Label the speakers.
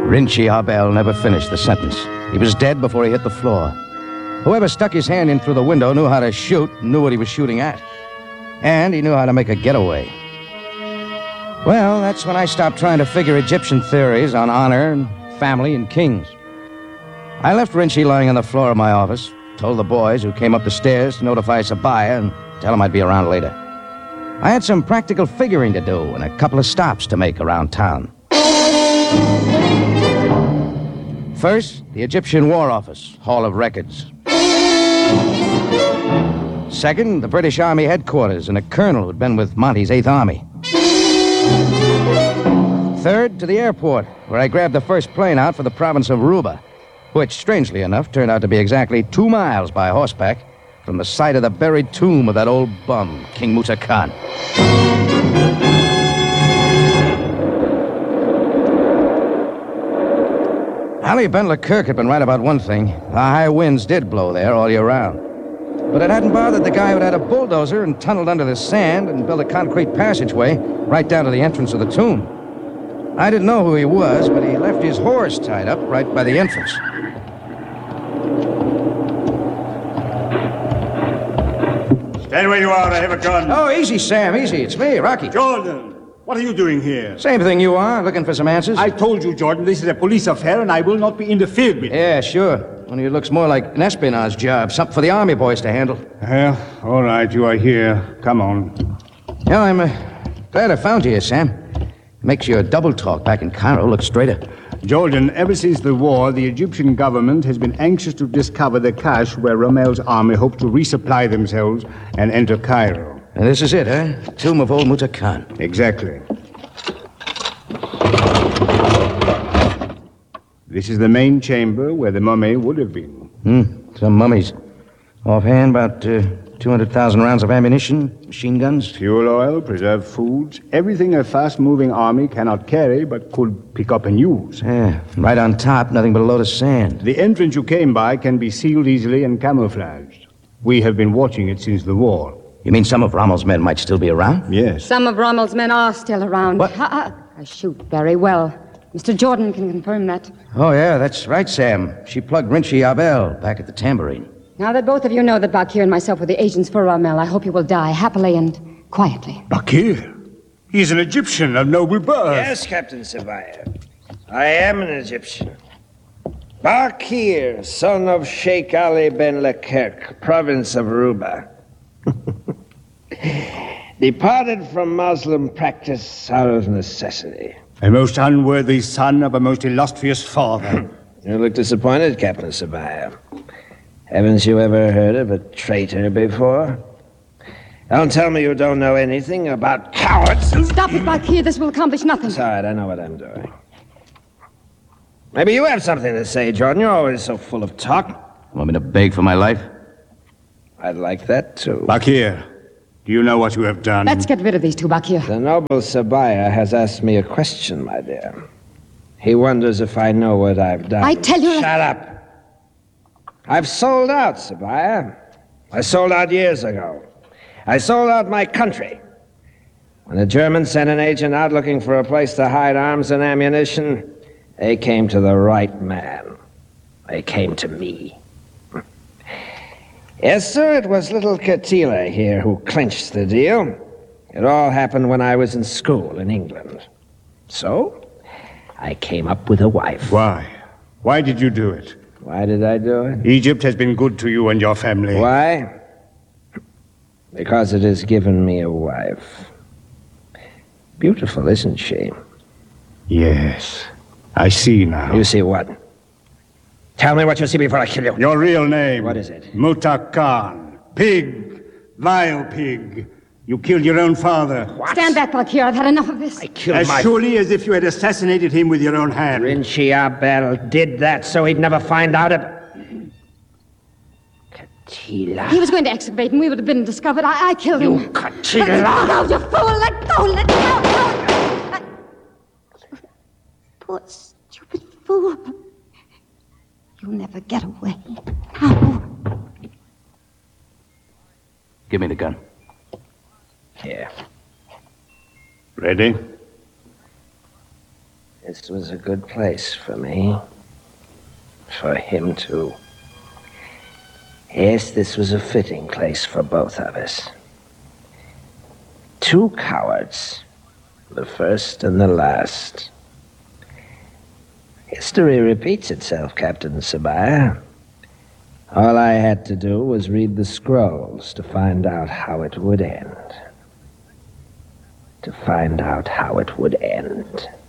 Speaker 1: Rinchi Abel never finished the sentence. He was dead before he hit the floor. Whoever stuck his hand in through the window knew how to shoot, knew what he was shooting at. And he knew how to make a getaway. Well, that's when I stopped trying to figure Egyptian theories on honor and family and kings. I left Rinchi lying on the floor of my office, told the boys who came up the stairs to notify Sabaya and tell him I'd be around later. I had some practical figuring to do and a couple of stops to make around town. First, the Egyptian War Office, Hall of Records. Second, the British Army headquarters and a colonel who'd been with Monty's 8th Army. Third, to the airport, where I grabbed the first plane out for the province of Ruba, which, strangely enough, turned out to be exactly 2 miles by horseback from the site of the buried tomb of that old bum, King Musa Khan. Ali Ben Leclerc had been right about one thing. The high winds did blow there all year round. But it hadn't bothered the guy who'd had a bulldozer and tunneled under the sand and built a concrete passageway right down to the entrance of the tomb. I didn't know who he was, but he left his horse tied up right by the entrance.
Speaker 2: Stand where you are, I have a gun.
Speaker 1: Oh, easy, Sam, easy. It's me, Rocky.
Speaker 2: Jordan, what are you doing here?
Speaker 1: Same thing you are, looking for some answers.
Speaker 2: I told you, Jordan, this is a police affair and I will not be interfered with.
Speaker 1: Yeah, sure. Only it looks more like an espionage job, something for the army boys to handle.
Speaker 2: Well, all right, you are here. Come on.
Speaker 1: Yeah, I'm glad I found you here, Sam. Makes your double talk back in Cairo look straighter.
Speaker 2: Jordan, ever since the war, the Egyptian government has been anxious to discover the cache where Rommel's army hoped to resupply themselves and enter Cairo.
Speaker 1: And this is it, eh? The tomb of old Musa Khan.
Speaker 2: Exactly. This is the main chamber where the mummy would have been.
Speaker 1: Some mummies. Offhand, about 200,000 rounds of ammunition, machine guns.
Speaker 2: Fuel oil, preserved foods, everything a fast-moving army cannot carry but could pick up and use.
Speaker 1: Yeah, right on top, nothing but a load of sand.
Speaker 2: The entrance you came by can be sealed easily and camouflaged. We have been watching it since the war.
Speaker 1: You mean some of Rommel's men might still be around?
Speaker 2: Yes.
Speaker 3: Some of Rommel's men are still around.
Speaker 1: What?
Speaker 3: I shoot very well. Mr. Jordan can confirm that.
Speaker 1: Oh, yeah, that's right, Sam. She plugged Rinchi Abel back at the tambourine.
Speaker 3: Now that both of you know that Bakir and myself were the agents for Rommel, I hope you will die happily and quietly.
Speaker 2: Bakir? He's an Egyptian of noble birth.
Speaker 4: Yes, Captain Sabaya. I am an Egyptian. Bakir, son of Sheikh Ali Ben Leclerc, province of Ruba. Departed from Muslim practice out of necessity.
Speaker 2: A most unworthy son of a most illustrious father.
Speaker 4: You look disappointed, Captain Sabaya. Haven't you ever heard of a traitor before? Don't tell me you don't know anything about cowards.
Speaker 3: Stop it, Bakir. This will accomplish nothing.
Speaker 4: It's all right, I know what I'm doing. Maybe you have something to say, Jordan. You're always so full of talk.
Speaker 1: Want me to beg for my life?
Speaker 4: I'd like that, too.
Speaker 2: Bakir, do you know what you have done?
Speaker 3: Let's get rid of these two, Bakir.
Speaker 4: The noble Sabaya has asked me a question, my dear. He wonders if I know what I've done.
Speaker 3: I tell you...
Speaker 4: Shut up. I've sold out, Sabaya. I sold out years ago. I sold out my country. When the Germans sent an agent out looking for a place to hide arms and ammunition, they came to the right man. They came to me. Yes, sir, it was little Katila here who clinched the deal. It all happened when I was in school in England. So, I came up with a wife.
Speaker 2: Why? Why did you do it?
Speaker 4: Why did I do it?
Speaker 2: Egypt has been good to you and your family.
Speaker 4: Why? Because it has given me a wife. Beautiful, isn't she?
Speaker 2: Yes. I see now.
Speaker 4: You see what? Tell me what you see before I kill you.
Speaker 2: Your real name.
Speaker 4: What is it?
Speaker 2: Muta Khan. Pig. Vile pig. You killed your own father.
Speaker 4: What?
Speaker 3: Stand back, Bakir. I've had enough of this.
Speaker 4: I killed
Speaker 2: As
Speaker 4: my...
Speaker 2: surely as if you had assassinated him with your own hand.
Speaker 4: Rinchi Abel did that so he'd never find out about... Katila.
Speaker 3: He was going to excavate and we would have been discovered. I killed him.
Speaker 4: You Katila.
Speaker 3: Let go, you fool! Let go! Let go! Poor stupid fool. You'll never get away. No.
Speaker 1: Give me the gun.
Speaker 4: Here.
Speaker 2: Ready?
Speaker 4: This was a good place for me. For him, too. Yes, this was a fitting place for both of us. Two cowards. The first and the last. History repeats itself, Captain Sabaya. All I had to do was read the scrolls to find out how it would end. To find out how it would end.